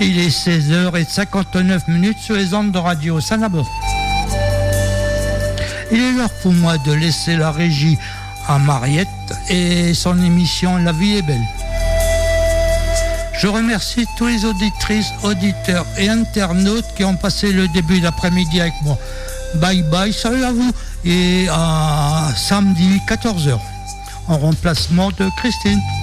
Il est 16h59 sur les ondes de Radio Sanabo. Il est l'heure pour moi de laisser la régie à Mariette et son émission La vie est belle. Je remercie tous les auditrices, auditeurs et internautes qui ont passé le début d'après-midi avec moi. Bye bye, salut à vous et à samedi 14h en remplacement de Christine.